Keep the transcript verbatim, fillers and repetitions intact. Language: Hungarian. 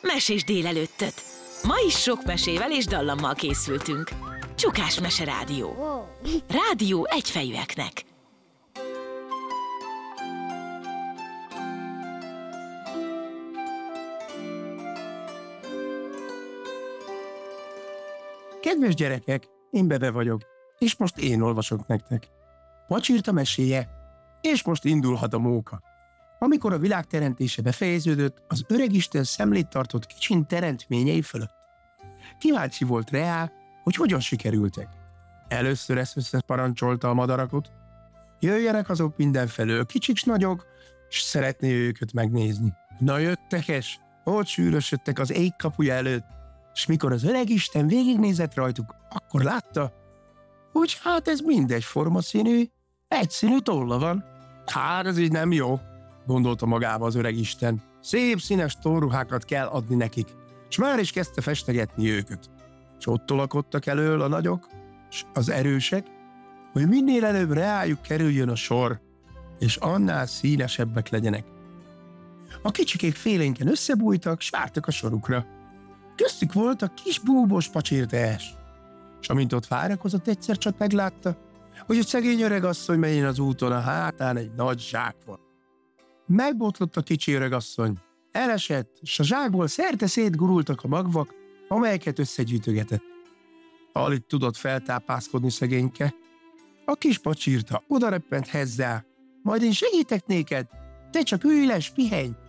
Mesés délelőttöt! Ma is sok mesével és dallammal készültünk. Csukás Mese Rádió. Rádió egyfejűeknek. Kedves gyerekek, én Bebe vagyok, és most én olvasok nektek. Pacsirta meséje, és most indulhat a móka. Amikor a világ teremtése befejeződött, az öregisten szemlét tartott kicsin teremtményei fölött. Kíváncsi volt rá, hogy hogyan sikerültek. Először ezt összeparancsolta a madarakot. Jöjjenek azok mindenfelől, kicsik s nagyok, s szeretné őket megnézni. Na jöttek-es, ott sűrösödtek az ég kapuja előtt, s mikor az öregisten végignézett rajtuk, akkor látta, hogy hát ez mindegyforma színű, egyszínű tolla van. Hát ez így nem jó, gondolta magába az öregisten. Szép színes tollruhákat kell adni nekik, s már is kezdte festegetni őket. S ott tolakodtak elől a nagyok, s az erősek, hogy minél előbb reájuk kerüljön a sor, és annál színesebbek legyenek. A kicsikék félénken összebújtak, s vártak a sorukra. Köztük volt a kis búbos pacsirtás. S amint ott várakozott, egyszer csak meglátta, hogy egy szegény öregasszony megyén az úton, a hátán egy nagy zsák van. Megbotlott a kicsi öregasszony, elesett, s a zsákból szerte szétgurultak a magvak, amelyeket összegyűjtögetett. Alig tudott feltápászkodni szegényke. A kis pacsirta odareppent hozzá, majd én segítek néked, te csak ülj le, s pihenj,